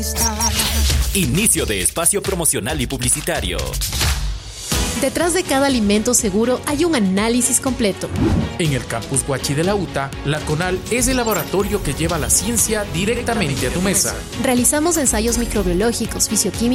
Inicio de espacio promocional y publicitario. Detrás de cada alimento seguro hay un análisis completo. En el campus Huachi de la UTA, la CONAL es el laboratorio que lleva la ciencia directamente a tu mesa. Realizamos ensayos microbiológicos, fisioquímicos